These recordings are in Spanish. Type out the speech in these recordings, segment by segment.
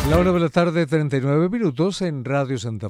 La 1 de la tarde, 39 minutos en Radio Santa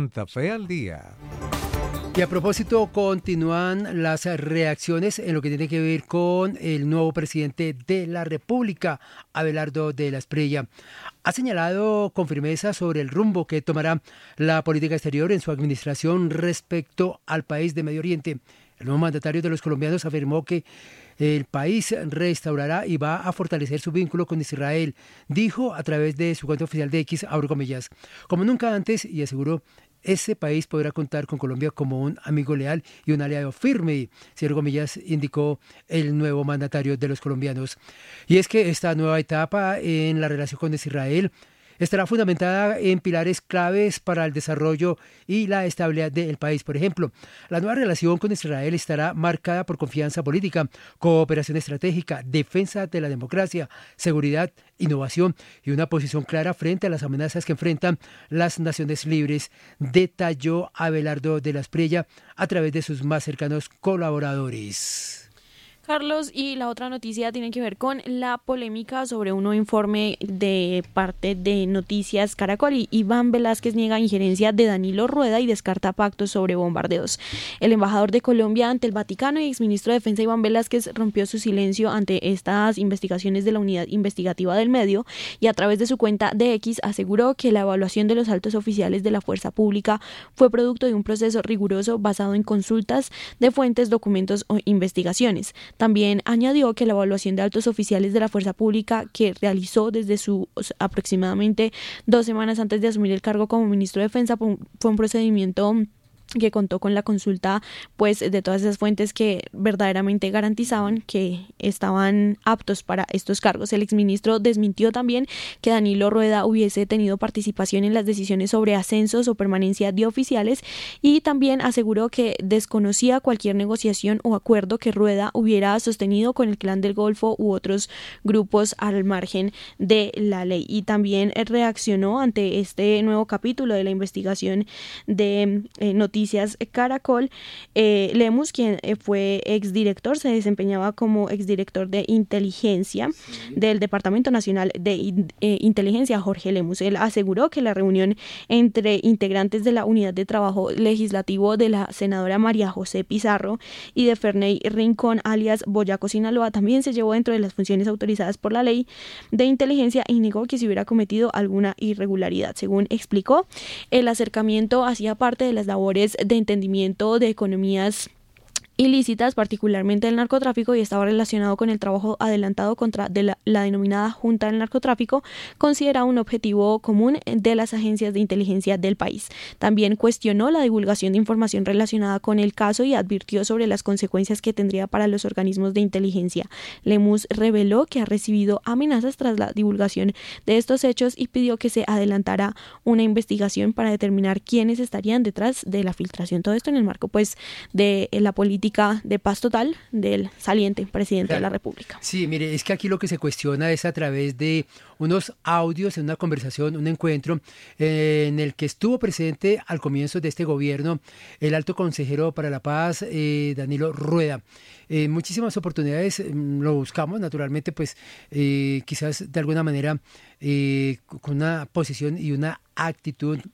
Fe al día. Y a propósito, continúan las reacciones en lo que tiene que ver con el nuevo presidente de la República, Abelardo de la Espriella. Ha señalado con firmeza sobre el rumbo que tomará la política exterior en su administración respecto al país de Medio Oriente. El nuevo mandatario de los colombianos afirmó que el país restaurará y va a fortalecer su vínculo con Israel. Dijo a través de su cuenta oficial de X, abro comillas, como nunca antes, y aseguró, ese país podrá contar con Colombia como un amigo leal y un aliado firme, cierro comillas, indicó el nuevo mandatario de los colombianos. Y es que esta nueva etapa en la relación con Israel estará fundamentada en pilares claves para el desarrollo y la estabilidad del país. Por ejemplo, la nueva relación con Israel estará marcada por confianza política, cooperación estratégica, defensa de la democracia, seguridad, innovación y una posición clara frente a las amenazas que enfrentan las naciones libres, detalló Abelardo de la Espriella a través de sus más cercanos colaboradores. Carlos, y la otra noticia tiene que ver con la polémica sobre un nuevo informe de parte de Noticias Caracol. Y Iván Velásquez niega injerencia de Danilo Rueda y descarta pactos sobre bombardeos. El embajador de Colombia ante el Vaticano y exministro de Defensa Iván Velásquez rompió su silencio ante estas investigaciones de la Unidad Investigativa del Medio y a través de su cuenta de X aseguró que la evaluación de los altos oficiales de la fuerza pública fue producto de un proceso riguroso basado en consultas de fuentes, documentos o investigaciones. También añadió que la evaluación de altos oficiales de la fuerza pública que realizó desde sus aproximadamente 2 semanas antes de asumir el cargo como ministro de Defensa fue un procedimiento que contó con la consulta pues de todas esas fuentes que verdaderamente garantizaban que estaban aptos para estos cargos. El exministro desmintió también que Danilo Rueda hubiese tenido participación en las decisiones sobre ascensos o permanencia de oficiales y también aseguró que desconocía cualquier negociación o acuerdo que Rueda hubiera sostenido con el Clan del Golfo u otros grupos al margen de la ley. Y también reaccionó ante este nuevo capítulo de la investigación de Noticias Caracol. Lemus, quien fue exdirector, se desempeñaba como exdirector de inteligencia del Departamento Nacional de Inteligencia, Jorge Lemus. Él aseguró que la reunión entre integrantes de la Unidad de Trabajo Legislativo de la senadora María José Pizarro y de Ferney Rincón, alias Boyaco Sinaloa, también se llevó dentro de las funciones autorizadas por la ley de inteligencia y negó que se hubiera cometido alguna irregularidad. Según explicó, el acercamiento hacía parte de las labores de entendimiento de economías ilícitas, particularmente el narcotráfico, y estaba relacionado con el trabajo adelantado contra la denominada Junta del Narcotráfico, considerado un objetivo común de las agencias de inteligencia del país. También cuestionó la divulgación de información relacionada con el caso y advirtió sobre las consecuencias que tendría para los organismos de inteligencia. Lemus reveló que ha recibido amenazas tras la divulgación de estos hechos y pidió que se adelantara una investigación para determinar quiénes estarían detrás de la filtración. Todo esto en el marco pues de la política de paz total del saliente presidente de la República. Sí, mire, es que aquí lo que se cuestiona es a través de unos audios en una conversación, un encuentro en el que estuvo presente al comienzo de este gobierno el alto consejero para la paz, Danilo Rueda. Muchísimas oportunidades lo buscamos, naturalmente, pues quizás de alguna manera con una posición y una actitud